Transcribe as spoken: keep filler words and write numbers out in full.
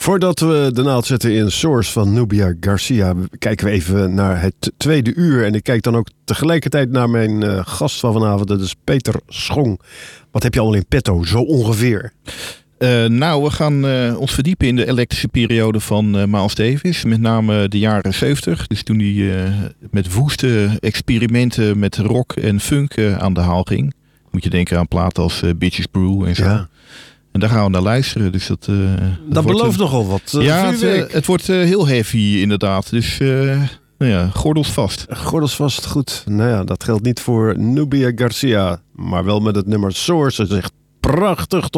Voordat we de naald zetten in Source van Nubia Garcia, kijken we even naar het tweede uur. En ik kijk dan ook tegelijkertijd naar mijn uh, gast van vanavond, dat is Peter Schong. Wat heb je al in petto, zo ongeveer? Uh, nou, we gaan uh, ons verdiepen in de elektrische periode van uh, Miles Davis. Met name de jaren zeventig. Dus toen hij uh, met woeste experimenten met rock en funk uh, aan de haal ging. Moet je denken aan platen als uh, Bitches Brew en zo. Ja. En daar gaan we naar luisteren. Dus dat, uh, dat, dat belooft een... nogal wat. Uh, ja, het, uh, het wordt uh, heel heavy inderdaad. Dus uh, nou ja, gordels vast. Gordels vast, goed. Nou ja, dat geldt niet voor Nubia Garcia. Maar wel met het nummer Source. Het is echt prachtig.